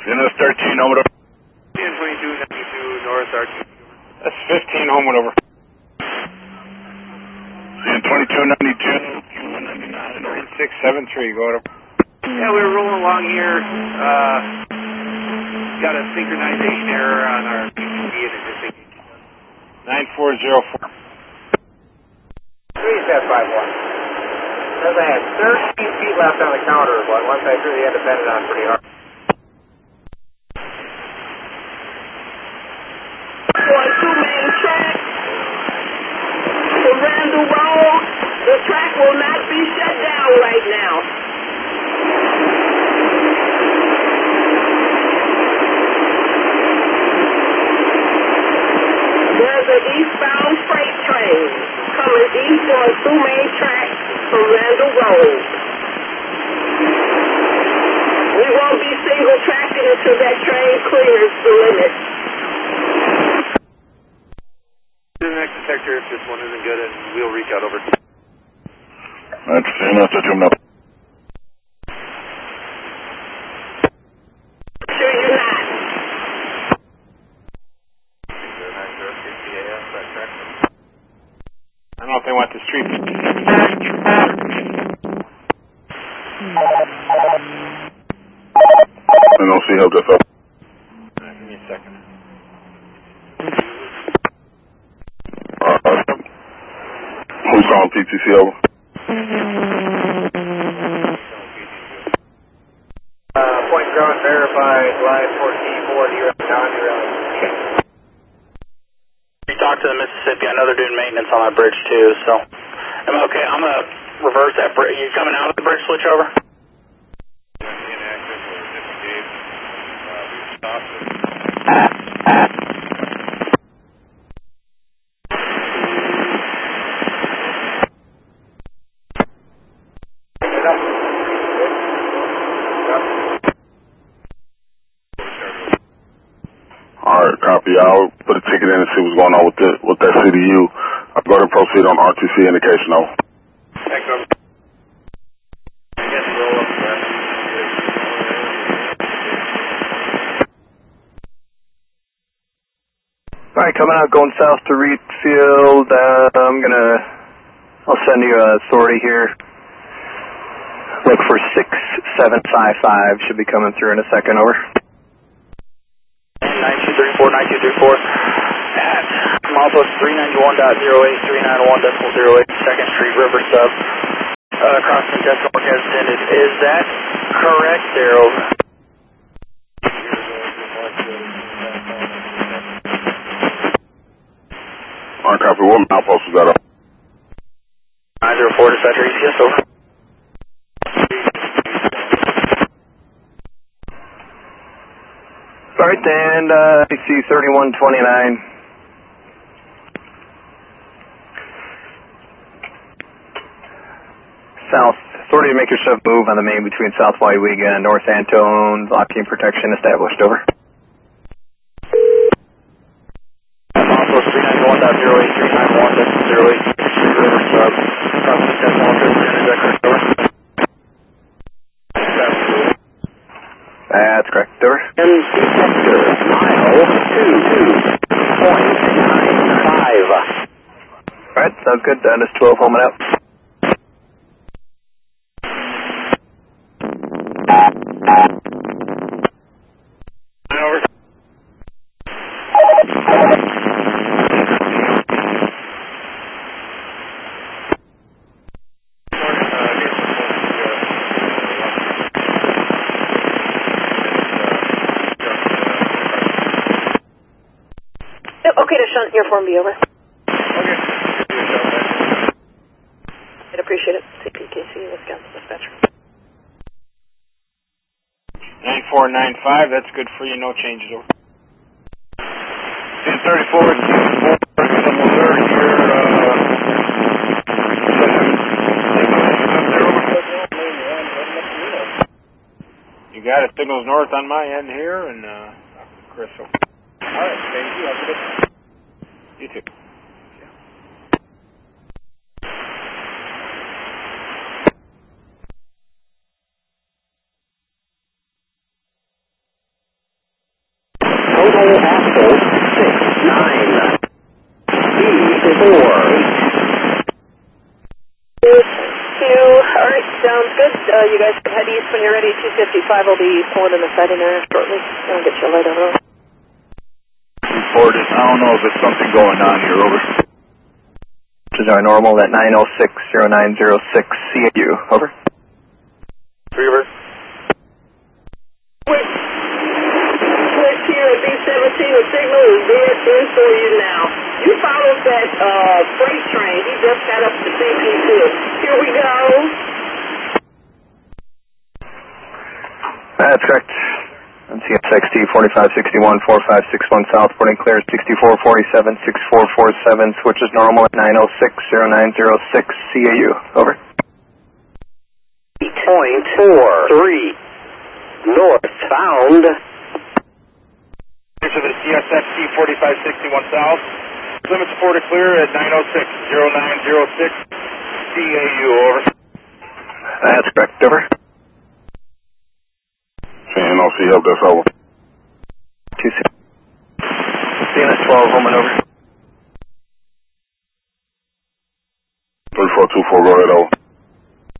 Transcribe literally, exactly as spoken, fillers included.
That's thirteen, home over. ten twenty-two ninety-two North Archie. That's fifteen, home over. ten twenty-two ninety-two. nine six seven three, go over. Yeah, we were rolling along here. Uh, got a synchronization error on our P C B and it just thinking. nine four zero four. three seven five one. Says I had thirteen feet left on the counter, but once I threw the independent on pretty hard. Going to main track to Randall Road. The track will not be shut down right now. There's an eastbound freight train coming east on two main tracks from Randall Road. We won't be single tracking until that train clears the limit. The next detector, if this one isn't good, and we'll reach out over. That's enough to tune up. Sure you're not. I don't know if they want the street. I don't see how this up. Right, give me a second. Uh, who's calling P T C over? Uh, point ground verified, line fourteen forty, you're down your We talked to the Mississippi. I know they're doing maintenance on that bridge too, so I'm okay. I'm gonna reverse that bridge. You coming out of the bridge switch over? Alright, copy. I'll put a ticket in and see what's going on with, the, with that C D U. I'll go ahead and proceed on R T C indication over. Thanks, over. Yes, roll up. Alright, coming out, going south to Reedfield. Uh, I'm gonna, I'll send you a sortie here. Look for six seven five five, should be coming through in a second, over. nine two three four, nine two three four. At milepost three ninety-one point zero eight, three ninety-one point zero eight, second Street, River Sub. Uh, crossing test mark as intended. Is that correct there, over? Alright, copy. What milepost is that up? nine zero four, dispatcher, E C S, over. Alright, and uh, I see thirty-one twenty-nine. South, authority to make your shift move on the main between South Waiwega and North Antone. Blocking protection established, over. Milepost three ninety-one point zero eight, three ninety-one point zero eight, Street, River Sub. Crossing test mark as intended. Is that correct, over? That's correct, over. And detector, mile two two point nine five. Alright, sounds good. That is twelve, homing out. Over. Okay to shunt your form B, over. Okay. I'd appreciate it. C P K C, Wisconsin dispatcher. nine four nine five, that's good for you. No changes, over. ten thirty-four, double third here, uh... You got it. Signals north on my end here, and, uh, Chris, over. Alright, thank you. Have a good one. You too. Apple six nine. E four. Two. All right, sounds good. Uh, you guys can head east when you're ready. two fifty-five will be pulling in the sighting area shortly. I'll get you a light over. Report it. I don't know if there's something going on here. Over. This is our normal at nine oh six, oh nine oh six C A U. Over. Three over. Switch, switch here at B seventeen. The signal is dead in for you now. You followed that uh, freight train. He just got up to C P two. Here we go. That's correct. M C S X T forty-five sixty-one, forty-five sixty-one south, boarding clear sixty-four forty-seven, sixty-four forty-seven, switches normal at nine oh six, oh nine oh six C A U. Over. Point four three. Northbound. To the C S X T forty-five sixty-one south. Limits reported clear at nine oh six, oh nine oh six C A U. Over. That's correct. Over. C N O C help us over. two C N S twelve, home and over. three four two four, go ahead over.